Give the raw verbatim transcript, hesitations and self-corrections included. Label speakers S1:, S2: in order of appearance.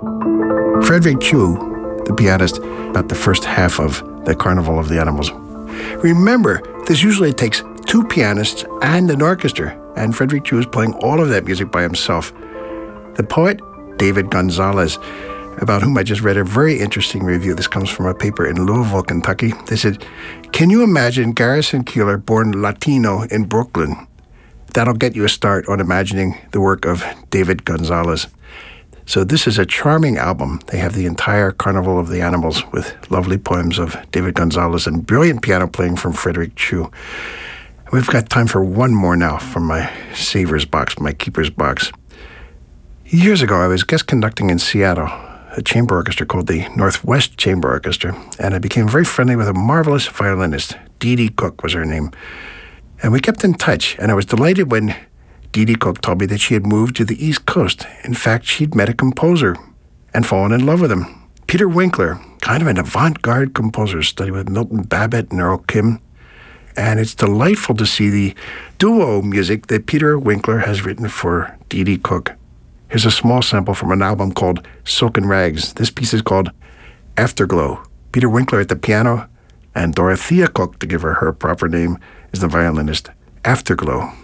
S1: Frederick Chu, the pianist, about the first half of the Carnival of the Animals. Remember, this usually takes two pianists and an orchestra, and Frederick Chu is playing all of that music by himself. The poet, David Gonzalez, about whom I just read a very interesting review. This comes from a paper in Louisville, Kentucky. They said, can you imagine Garrison Keillor born Latino in Brooklyn? That'll get you a start on imagining the work of David Gonzalez. So this is a charming album. They have the entire Carnival of the Animals with lovely poems of David Gonzalez and brilliant piano playing from Frederick Chu. We've got time for one more now from my Savers box, my Keeper's box. Years ago, I was guest conducting in Seattle, a chamber orchestra called the Northwest Chamber Orchestra, and I became very friendly with a marvelous violinist. Dee Dee Cook was her name. And we kept in touch, and I was delighted when Dee Dee Cook told me that she had moved to the East Coast. In fact, she'd met a composer and fallen in love with him. Peter Winkler, kind of an avant-garde composer, studied with Milton Babbitt and Earl Kim. And it's delightful to see the duo music that Peter Winkler has written for Dee Dee Cook. Here's a small sample from an album called Silken Rags. This piece is called Afterglow. Peter Winkler at the piano, and Dorothea Cook, to give her her proper name, is the violinist. Afterglow.